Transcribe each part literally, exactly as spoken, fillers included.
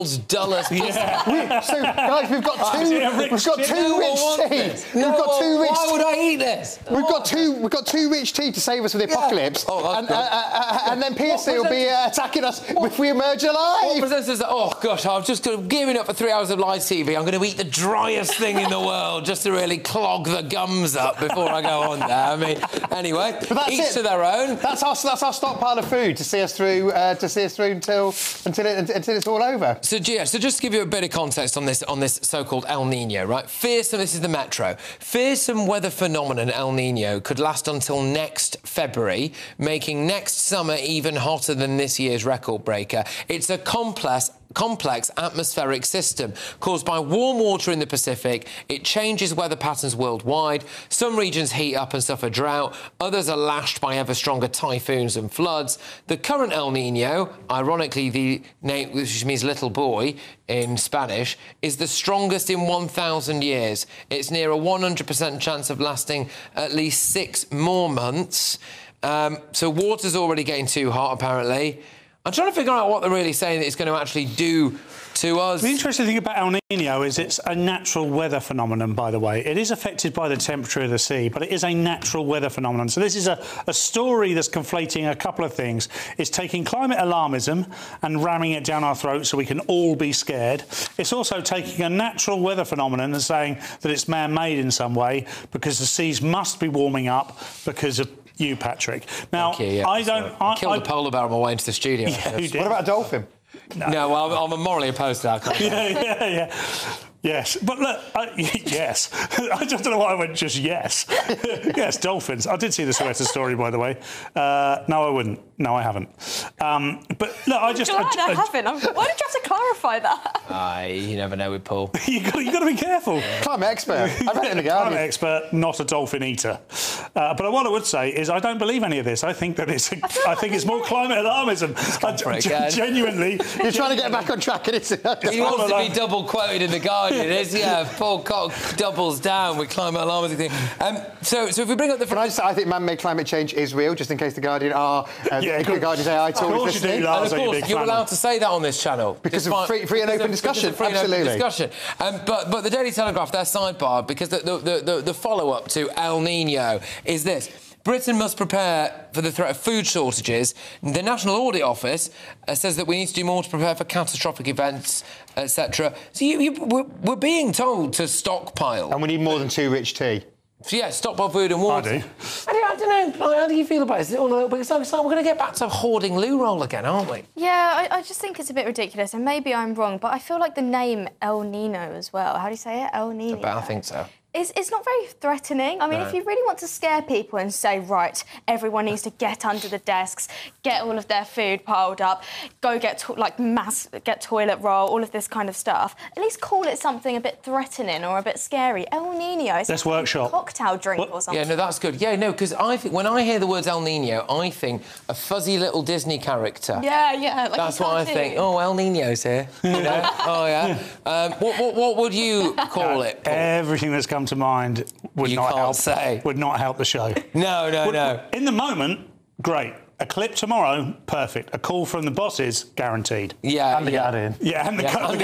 dullest. Yeah. we, so, guys, we've got two. yeah, rich we've got tea. two No one rich wants tea. this. We've No got one- two rich. Why would I eat this? We've got two. We've got two rich tea to save us from the Yeah. apocalypse, Oh, that's and, good. uh, uh, uh, and then P S C will be presenters- uh, attacking us if we emerge What alive. presenters? Oh gosh, I'm just gonna- giving up for three hours of live T V. I'm going to eat the driest thing in the world just to really clog the gums up before I go on there. I mean, anyway, that's each it. to their own. That's our that's our stockpile of food to see us through uh, to see us through until until it, until it's all over. So, yeah, so just to give you a bit of context on this on this so-called El Nino, right? Fearsome, this is the Metro. Fearsome weather phenomenon El Nino could last until next February, making next summer even hotter than this year's record breaker. It's a complex complex atmospheric system caused by warm water in the Pacific. It changes weather patterns worldwide. Some regions heat up and suffer drought. Others are lashed by ever stronger typhoons and floods. The current El Nino, ironically the name, which means little boy in Spanish, is the strongest in one thousand years. It's near a one hundred percent chance of lasting at least six more months. Um, so water's already getting too hot, apparently. I'm trying to figure out what they're really saying that it's going to actually do to us. The interesting thing about El Nino is it's a natural weather phenomenon, by the way. It is affected by the temperature of the sea, but it is a natural weather phenomenon. So this is a, a story that's conflating a couple of things. It's taking climate alarmism and ramming it down our throats so we can all be scared. It's also taking a natural weather phenomenon and saying that it's man-made in some way because the seas must be warming up because of you, Patrick. Now, you, yeah, I don't... I, I killed I, a polar bear on my way into the studio. Yeah, you did. What about a dolphin? No, no well, I'm, I'm morally opposed to that. yeah, yeah, yeah. Yes, but look, I, yes. I just don't know why I went just yes. Yes, dolphins. I did see the Suez story, by the way. Uh, no, I wouldn't. No, I haven't. Um, but look, I just... I'm glad I, I, I haven't. I'm, why did you have to clarify that? Uh, you never know with Paul. you got, you got to be careful. Climate expert. I read it in the Climate Guardian. expert, not a dolphin eater. Uh, but what I would say is I don't believe any of this. I think that it's... A, I, I think it's more climate alarmism. I, again. genuinely... You're trying to get back on track, and it's. He wants to be double quoted in the Guardian. Is yeah, Paul Cock doubles down with climate alarmism thing. Um, so, so if we bring up the, Can I just say, I think man-made climate change is real, just in case the Guardian are uh, Yeah, the Guardian's A I tool Of course is you do, listening. Lars. and of are you course, big you're fan allowed of? to say that on this channel Because of Despite- free- free and because open of- because discussion, of free and open absolutely. discussion. Um, but but the Daily Telegraph, their sidebar, because the the, the, the, the follow-up to El Nino is this. Britain must prepare for the threat of food shortages. The National Audit Office uh, says that we need to do more to prepare for catastrophic events, et cetera. So you, you, we're, we're being told to stockpile. And we need more than two rich tea. So yeah, stockpile food and water. I do. I, do, I don't know. Like, how do you feel about it? Is it all a little bit? It's like, it's like we're going to get back to hoarding loo roll again, aren't we? Yeah, I, I just think it's a bit ridiculous, and maybe I'm wrong, but I feel like the name El Nino as well. How do you say it? El Nino. But I think so. It's, it's not very threatening. I mean, No. if you really want to scare people and say, right, everyone needs to get under the desks, get all of their food piled up, go get, to- like, mass, get toilet roll, all of this kind of stuff, at least call it something a bit threatening or a bit scary. El Nino. It's Let's like a workshop. cocktail drink What? or something. Yeah, no, that's good. Yeah, no, because I think when I hear the words El Nino, I think a fuzzy little Disney character. Yeah, yeah. Like That's a what I cartoon. think. Oh, El Nino's here. You know? Oh, yeah. Um, what, what, what would you call it, Paul? Everything that's come to mind would You not can't help. say. Would not help the show. No, no, Would- no. In the moment, great. A clip tomorrow, perfect. A call from the bosses, guaranteed. Yeah, And the yeah. Guardian. Yeah, and the, Yeah, the and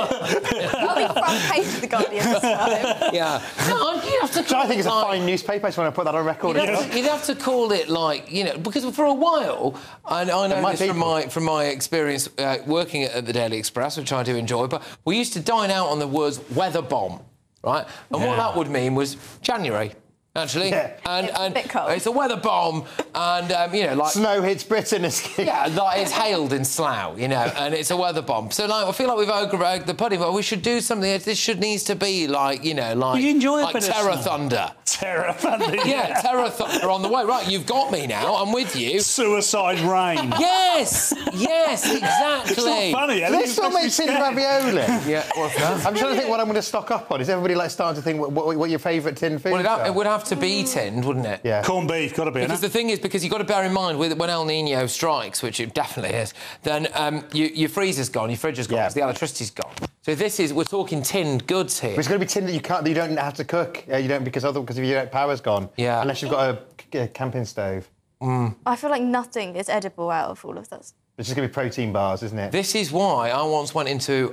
guy. That'll be front page of the Guardian this time. Yeah. No, you'd have to Which I think is a like- fine newspaper. I just want to put that on record. You'd have, to, you'd have to call it like, you know, because for a while, I, I know my this from people. my from my experience uh, working at, at the Daily Express, which I do enjoy, but we used to dine out on the words weather bomb, right? And what Yeah. that would mean was January. Actually, Yeah. and It's a and bit cold. it's a weather bomb, and um, you know, like Snow hits Britain. It's... yeah, like it's hailed in Slough, you know, and it's a weather bomb. So like, I feel like we've over the pudding, but we should do something. This should needs to be like, you know, like you enjoy a like bit of Terror snow. Thunder. Terror Thunder. Yeah, Terror Thunder on the way. Right, you've got me now. I'm with you. Suicide rain. Yes, yes, exactly. It's not funny. Let's still make tin ravioli. Yeah, what's that? I'm trying to think what I'm going to stock up on. Is everybody like starting to think what, what, what your favourite tin foods Well, it, ha- are? it would have to be tinned, wouldn't it? Yeah. Corned beef, got to be. Because innit? the thing is, because you've got to bear in mind, with, when El Nino strikes, which it definitely is, then um, you, your freezer's gone, your fridge is gone, Yeah. because the electricity's gone. So this is, we're talking tinned goods here. But it's going to be tin that you can't, that you don't have to cook. Uh, you don't because other because if your power's gone. Yeah. Unless you've got a, a camping stove. I feel like nothing is edible out of all of this. It's just going to be protein bars, isn't it? This is why I once went into